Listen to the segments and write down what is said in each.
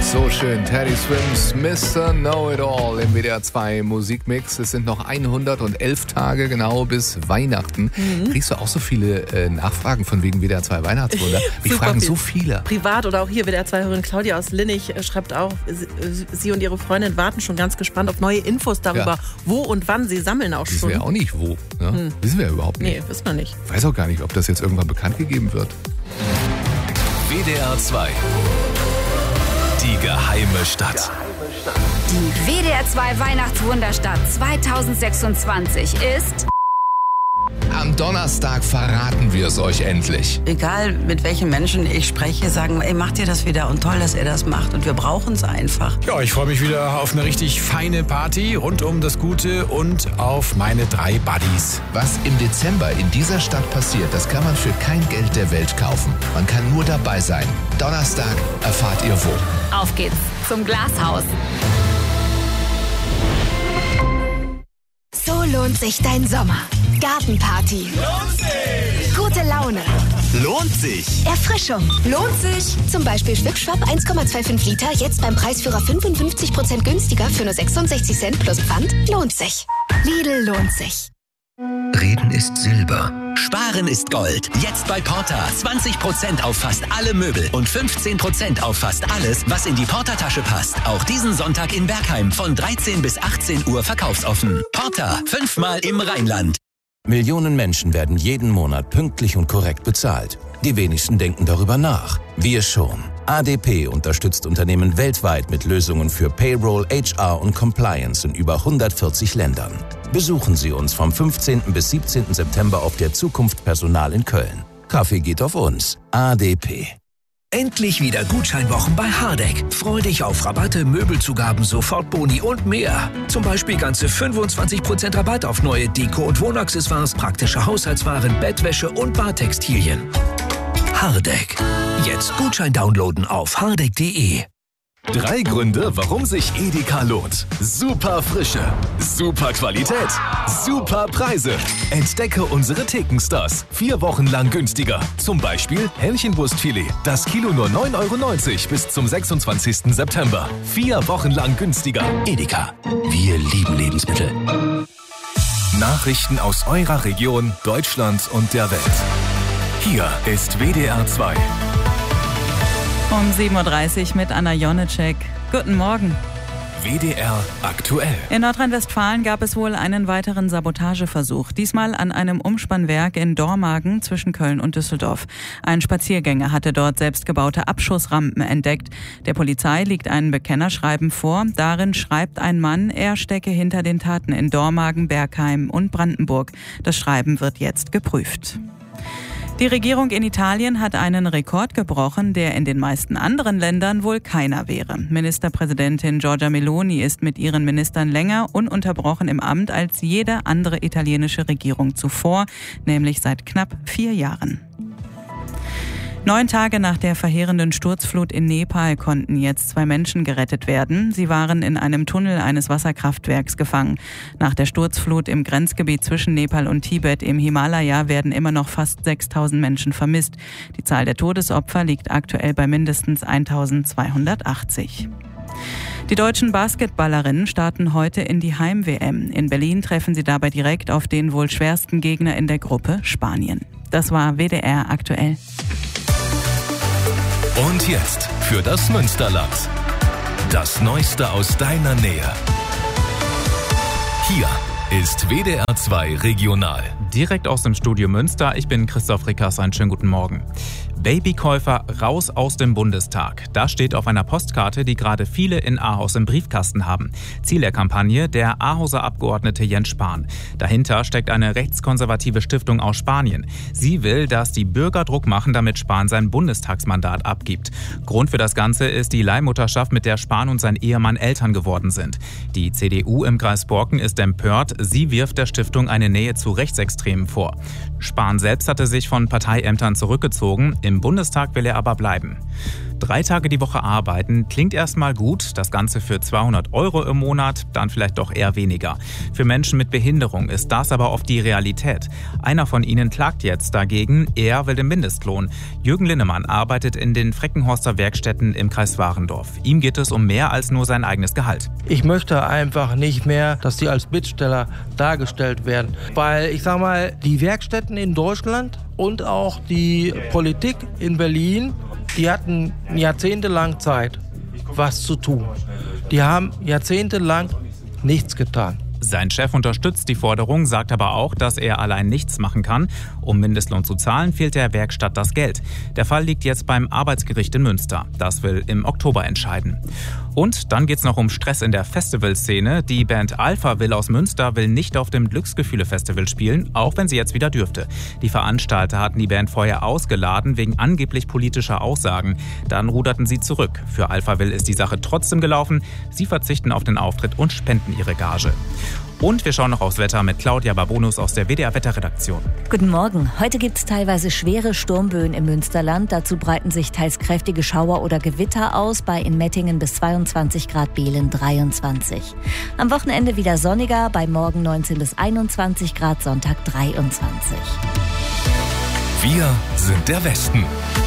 So schön, Teddy Swims, Mr. Know-It-All im WDR 2 Musikmix. Es sind noch 111 Tage genau bis Weihnachten. Kriegst du auch so viele Nachfragen von wegen WDR 2 Weihnachtswunder? Mich fragen so viele. Privat oder auch hier WDR 2-Hörerin Claudia aus Linnich schreibt auch, sie und ihre Freundin warten schon ganz gespannt auf neue Infos darüber, wo und wann sie sammeln auch schon. Wissen wir auch nicht wo. Ne? Wissen wir überhaupt nicht. Nee, wissen wir nicht. Ich weiß auch gar nicht, ob das jetzt irgendwann bekannt gegeben wird. WDR 2. Die geheime Stadt. Die WDR 2 Weihnachtswunderstadt 2026 ist... Am Donnerstag verraten wir es euch endlich. Egal mit welchen Menschen ich spreche, sagen, ey, macht ihr das wieder und toll, dass ihr das macht und wir brauchen es einfach. Ja, ich freue mich wieder auf eine richtig feine Party rund um das Gute und auf meine 3 Buddies. Was im Dezember in dieser Stadt passiert, das kann man für kein Geld der Welt kaufen. Man kann nur dabei sein. Donnerstag erfahrt ihr wo. Auf geht's zum Glashaus. So lohnt sich dein Sommer. Gartenparty. Lohnt sich! Gute Laune. Lohnt sich! Erfrischung. Lohnt sich! Zum Beispiel Schwipschwapp 1,25 Liter, jetzt beim Preisführer 55% günstiger für nur 66 Cent plus Pfand. Lohnt sich. Lidl lohnt sich. Reden ist Silber. Sparen ist Gold. Jetzt bei Porta. 20% auf fast alle Möbel und 15% auf fast alles, was in die Porta-Tasche passt. Auch diesen Sonntag in Bergheim von 13 bis 18 Uhr verkaufsoffen. Porta. 5-mal im Rheinland. Millionen Menschen werden jeden Monat pünktlich und korrekt bezahlt. Die wenigsten denken darüber nach. Wir schon. ADP unterstützt Unternehmen weltweit mit Lösungen für Payroll, HR und Compliance in über 140 Ländern. Besuchen Sie uns vom 15. bis 17. September auf der Zukunft Personal in Köln. Kaffee geht auf uns. ADP. Endlich wieder Gutscheinwochen bei Hardegg. Freu dich auf Rabatte, Möbelzugaben, Sofortboni und mehr. Zum Beispiel ganze 25% Rabatt auf neue Deko- und Wohnaccessoires, praktische Haushaltswaren, Bettwäsche und Badtextilien. Hardegg. Jetzt Gutschein downloaden auf hardegg.de. 3 Gründe, warum sich Edeka lohnt. Super Frische, super Qualität, super Preise. Entdecke unsere Thekenstars. 4 Wochen lang günstiger. Zum Beispiel Hähnchenbrustfilet. Das Kilo nur 9,90 € bis zum 26. September. 4 Wochen lang günstiger. Edeka. Wir lieben Lebensmittel. Nachrichten aus eurer Region, Deutschland und der Welt. Hier ist WDR 2. Um 7.30 Uhr mit Anna Jonitschek. Guten Morgen. WDR aktuell. In Nordrhein-Westfalen gab es wohl einen weiteren Sabotageversuch. Diesmal an einem Umspannwerk in Dormagen zwischen Köln und Düsseldorf. Ein Spaziergänger hatte dort selbstgebaute Abschussrampen entdeckt. Der Polizei liegt ein Bekennerschreiben vor. Darin schreibt ein Mann, er stecke hinter den Taten in Dormagen, Bergheim und Brandenburg. Das Schreiben wird jetzt geprüft. Die Regierung in Italien hat einen Rekord gebrochen, der in den meisten anderen Ländern wohl keiner wäre. Ministerpräsidentin Giorgia Meloni ist mit ihren Ministern länger ununterbrochen im Amt als jede andere italienische Regierung zuvor, nämlich seit knapp 4 Jahren. 9 Tage nach der verheerenden Sturzflut in Nepal konnten jetzt 2 Menschen gerettet werden. Sie waren in einem Tunnel eines Wasserkraftwerks gefangen. Nach der Sturzflut im Grenzgebiet zwischen Nepal und Tibet im Himalaya werden immer noch fast 6.000 Menschen vermisst. Die Zahl der Todesopfer liegt aktuell bei mindestens 1.280. Die deutschen Basketballerinnen starten heute in die Heim-WM. In Berlin treffen sie dabei direkt auf den wohl schwersten Gegner in der Gruppe, Spanien. Das war WDR aktuell. Und jetzt für das Münsterland. Das Neueste aus deiner Nähe. Hier ist WDR 2 Regional. Direkt aus dem Studio Münster. Ich bin Christoph Rickers. Einen schönen guten Morgen. Babykäufer raus aus dem Bundestag. Das steht auf einer Postkarte, die gerade viele in Ahaus im Briefkasten haben. Ziel der Kampagne, der Ahauser Abgeordnete Jens Spahn. Dahinter steckt eine rechtskonservative Stiftung aus Spanien. Sie will, dass die Bürger Druck machen, damit Spahn sein Bundestagsmandat abgibt. Grund für das Ganze ist die Leihmutterschaft, mit der Spahn und sein Ehemann Eltern geworden sind. Die CDU im Kreis Borken ist empört. Sie wirft der Stiftung eine Nähe zu Rechtsextremen vor. Spahn selbst hatte sich von Parteiämtern zurückgezogen. Im Bundestag will er aber bleiben. 3 Tage die Woche arbeiten klingt erstmal gut, das Ganze für 200 € im Monat, dann vielleicht doch eher weniger. Für Menschen mit Behinderung ist das aber oft die Realität. Einer von ihnen klagt jetzt dagegen, er will den Mindestlohn. Jürgen Linnemann arbeitet in den Freckenhorster Werkstätten im Kreis Warendorf. Ihm geht es um mehr als nur sein eigenes Gehalt. Ich möchte einfach nicht mehr, dass die als Bittsteller dargestellt werden. Weil, ich sag mal, die Werkstätten in Deutschland und auch die Politik in Berlin, die hatten jahrzehntelang Zeit, was zu tun. Die haben jahrzehntelang nichts getan. Sein Chef unterstützt die Forderung, sagt aber auch, dass er allein nichts machen kann. Um Mindestlohn zu zahlen, fehlt der Werkstatt das Geld. Der Fall liegt jetzt beim Arbeitsgericht in Münster. Das will im Oktober entscheiden. Und dann geht's noch um Stress in der Festivalszene. Die Band Alphaville aus Münster will nicht auf dem Glücksgefühle-Festival spielen, auch wenn sie jetzt wieder dürfte. Die Veranstalter hatten die Band vorher ausgeladen wegen angeblich politischer Aussagen. Dann ruderten sie zurück. Für Alphaville ist die Sache trotzdem gelaufen. Sie verzichten auf den Auftritt und spenden ihre Gage. Und wir schauen noch aufs Wetter mit Claudia Babonus aus der WDR-Wetterredaktion. Guten Morgen. Heute gibt es teilweise schwere Sturmböen im Münsterland. Dazu breiten sich teils kräftige Schauer oder Gewitter aus. Bei in Mettingen bis 22 Grad, Behlen 23. Am Wochenende wieder sonniger. Bei morgen 19 bis 21 Grad, Sonntag 23. Wir sind der Westen.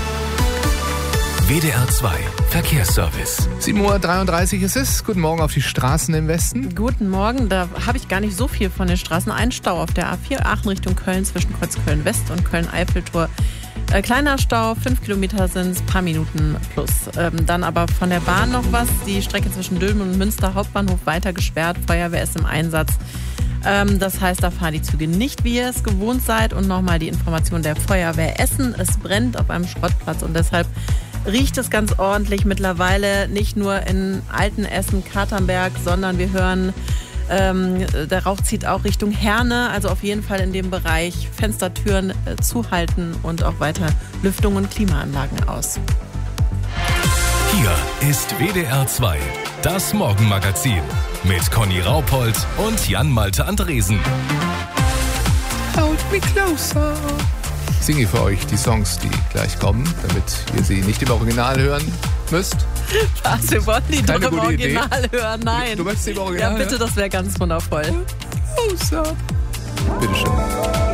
WDR 2 Verkehrsservice. 7:33 Uhr ist es. Guten Morgen auf die Straßen im Westen. Guten Morgen. Da habe ich gar nicht so viel von den Straßen. Ein Stau auf der A4 Aachen Richtung Köln zwischen Kreuz Köln-West und Köln-Eiffeltor. Kleiner Stau, 5 Kilometer sind es, paar Minuten plus. Dann aber von der Bahn noch was. Die Strecke zwischen Dülmen und Münster Hauptbahnhof weiter gesperrt. Feuerwehr ist im Einsatz. Das heißt, da fahren die Züge nicht, wie ihr es gewohnt seid. Und nochmal die Information der Feuerwehr Essen. Es brennt auf einem Schrottplatz und deshalb riecht es ganz ordentlich mittlerweile, nicht nur in Altenessen, Katernberg, sondern wir hören, der Rauch zieht auch Richtung Herne, also auf jeden Fall in dem Bereich Fenstertüren zuhalten und auch weiter Lüftung und Klimaanlagen aus. Hier ist WDR 2, das Morgenmagazin mit Conny Raupold und Jan-Malte Andresen. Hold me closer. Ich singe für euch die Songs, die gleich kommen, damit ihr sie nicht im Original hören müsst. Was, wir wollen die doch im Original hören? Nein. Du möchtest sie im Original hören? Ja, bitte, das wäre ganz wundervoll. Bitte schön.